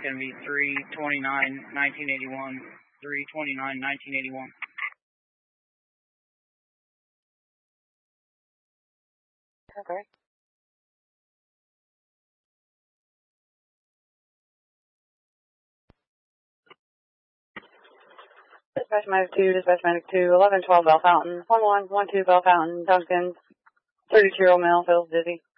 going to be 3/29/1981. 3/29/1981. Okay. Dispatch Medic 2, Dispatch Medic 2, 1112 Bell Fountain, 1112 Bell Fountain, Duncan, 32-year-old male feels dizzy.